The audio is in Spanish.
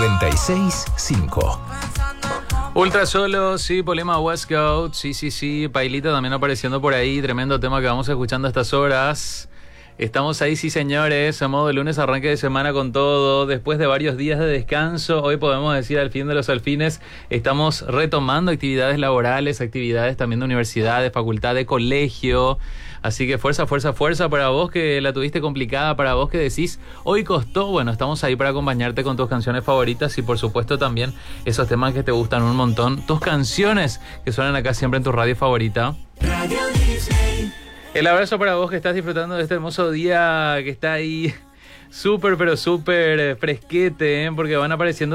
965. Ultra Solo, sí, Polema West Coast, sí, Pailita también apareciendo por ahí, tremendo tema que vamos escuchando a estas horas. Estamos ahí, sí señores, a modo de lunes, arranque de semana con todo, después de varios días de descanso, hoy podemos decir al fin de los alfines, estamos retomando actividades laborales, actividades también de universidades, facultad, de colegio, así que fuerza para vos que la tuviste complicada, para vos que decís, hoy costó, bueno, estamos ahí para acompañarte con tus canciones favoritas y por supuesto también esos temas que te gustan un montón, tus canciones que suenan acá siempre en tu radio favorita. Radio Disney. El abrazo para vos que estás disfrutando de este hermoso día que está ahí súper, pero súper fresquete, porque van apareciendo